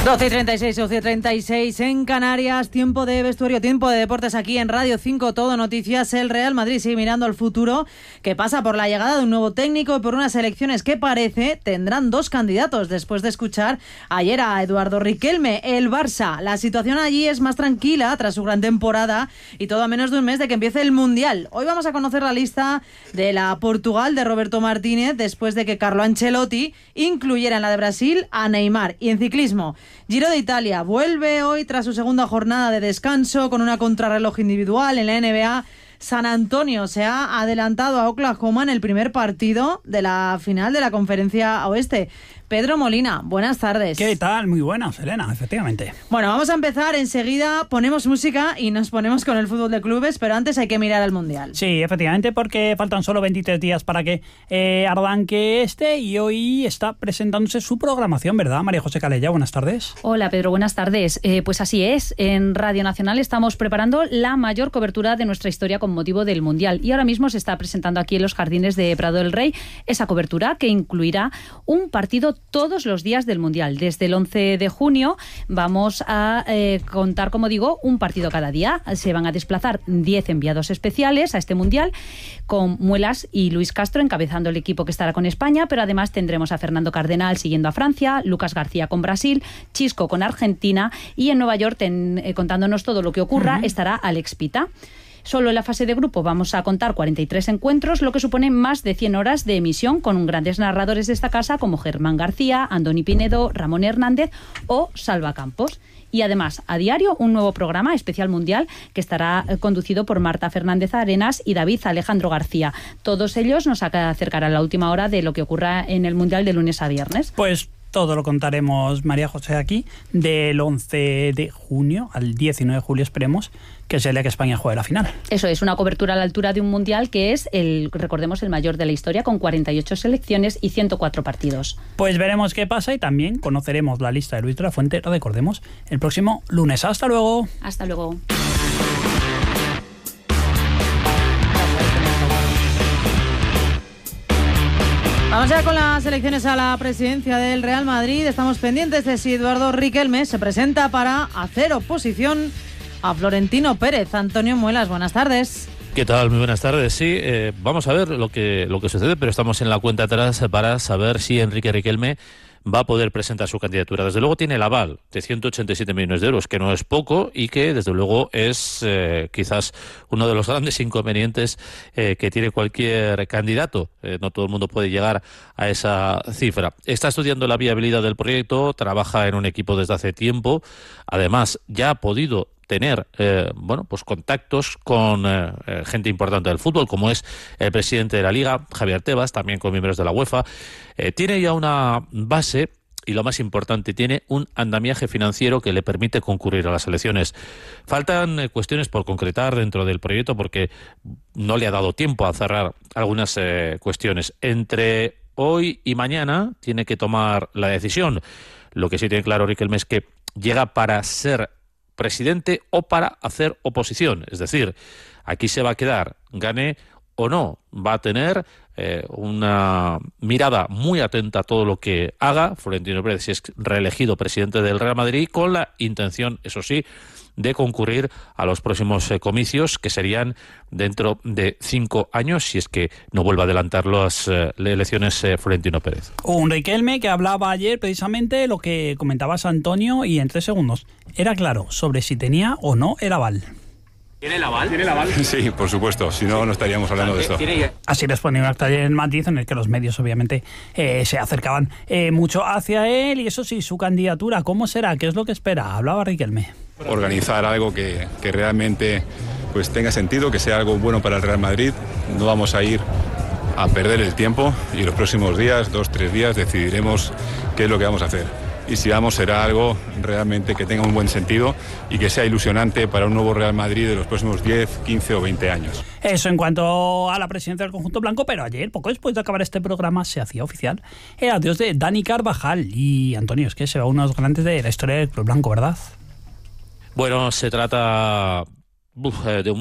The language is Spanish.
12:36, 12:36 en Canarias, tiempo de vestuario, tiempo de deportes aquí en Radio 5, Todo Noticias. El Real Madrid sigue mirando al futuro, que pasa por la llegada de un nuevo técnico y por unas elecciones que parece tendrán dos candidatos, después de escuchar ayer a Eduardo Riquelme. El Barça, la situación allí es más tranquila tras su gran temporada y todo a menos de un mes de que empiece el Mundial. Hoy vamos a conocer la lista de la Portugal de Roberto Martínez, después de que Carlo Ancelotti incluyera en la de Brasil a Neymar. Y en ciclismo, Giro de Italia vuelve hoy tras su segunda jornada de descanso con una contrarreloj individual. En la NBA, San Antonio se ha adelantado a Oklahoma en el primer partido de la final de la Conferencia Oeste. Pedro Molina, buenas tardes. ¿Qué tal? Muy buenas, Elena, efectivamente. Bueno, vamos a empezar enseguida, ponemos música y nos ponemos con el fútbol de clubes, pero antes hay que mirar al Mundial. Sí, efectivamente, porque faltan solo 23 días para que arranque y hoy está presentándose su programación, ¿verdad, María José Calella? Buenas tardes. Hola, Pedro, buenas tardes. Pues así es, en Radio Nacional estamos preparando la mayor cobertura de nuestra historia con motivo del Mundial y ahora mismo se está presentando aquí en los jardines de Prado del Rey esa cobertura que incluirá un partido todos los días del Mundial. Desde el 11 de junio vamos a contar, como digo, un partido cada día. Se van a desplazar 10 enviados especiales a este Mundial, con Muelas y Luis Castro encabezando el equipo que estará con España, pero además tendremos a Fernando Cardenal siguiendo a Francia, Lucas García con Brasil, Chisco con Argentina y en Nueva York, contándonos todo lo que ocurra, estará Alex Pita. Solo en la fase de grupo vamos a contar 43 encuentros, lo que supone más de 100 horas de emisión con grandes narradores de esta casa como Germán García, Andoni Pinedo, Ramón Hernández o Salva Campos. Y además, a diario, un nuevo programa especial mundial que estará conducido por Marta Fernández Arenas y David Alejandro García. Todos ellos nos acercarán a la última hora de lo que ocurra en el Mundial de lunes a viernes. Pues todo lo contaremos, María José, aquí, del 11 de junio al 19 de julio, esperemos, que es el día que España juegue la final. Eso es, una cobertura a la altura de un Mundial que es, recordemos, el mayor de la historia, con 48 selecciones y 104 partidos. Pues veremos qué pasa y también conoceremos la lista de Luis de la Fuente, recordemos, el próximo lunes. ¡Hasta luego! Hasta luego. Vamos ya con las elecciones a la presidencia del Real Madrid. Estamos pendientes de si Eduardo Riquelme se presenta para hacer oposición a Florentino Pérez. Antonio Muelas, buenas tardes. ¿Qué tal? Muy buenas tardes. Sí, vamos a ver lo que sucede, pero estamos en la cuenta atrás para saber si Enrique Riquelme va a poder presentar su candidatura. Desde luego tiene el aval de 187 millones de euros, que no es poco y que desde luego es quizás uno de los grandes inconvenientes que tiene cualquier candidato. No todo el mundo puede llegar a esa cifra. Está estudiando la viabilidad del proyecto, trabaja en un equipo desde hace tiempo, además ya ha podido tener pues contactos con gente importante del fútbol, como es el presidente de la Liga, Javier Tebas, también con miembros de la UEFA. Tiene ya una base y, lo más importante, tiene un andamiaje financiero que le permite concurrir a las elecciones. Faltan cuestiones por concretar dentro del proyecto porque no le ha dado tiempo a cerrar algunas cuestiones. Entre hoy y mañana tiene que tomar la decisión. Lo que sí tiene claro Riquelme es que llega para ser presidente o para hacer oposición. Es decir, aquí se va a quedar, gane o no. Va a tener una mirada muy atenta a todo lo que haga Florentino Pérez si es reelegido presidente del Real Madrid, con la intención, eso sí, de concurrir a los próximos comicios, que serían dentro de 5 años, si es que no vuelve a adelantar las elecciones Florentino Pérez. Un Riquelme que hablaba ayer precisamente lo que comentabas, Antonio, y en 3 segundos era claro sobre si tenía o no el aval. ¿Tiene el aval? ¿Tiene el aval? Sí, por supuesto, si no, no estaríamos hablando de esto. Así respondió un acto ayer en Madrid en el que los medios obviamente se acercaban mucho hacia él. Y eso sí, su candidatura, ¿cómo será? ¿Qué es lo que espera? Hablaba Riquelme. Organizar algo que realmente pues tenga sentido, que sea algo bueno para el Real Madrid. No vamos a ir a perder el tiempo y los próximos días, 2-3 días, decidiremos qué es lo que vamos a hacer. Y si vamos, será algo realmente que tenga un buen sentido y que sea ilusionante para un nuevo Real Madrid de los próximos 10, 15 o 20 años. Eso en cuanto a la presidencia del conjunto blanco, pero ayer, poco después de acabar este programa, se hacía oficial el adiós de Dani Carvajal. Y Antonio, es que se va uno de los grandes de la historia del club blanco, ¿verdad? Bueno, se trata de un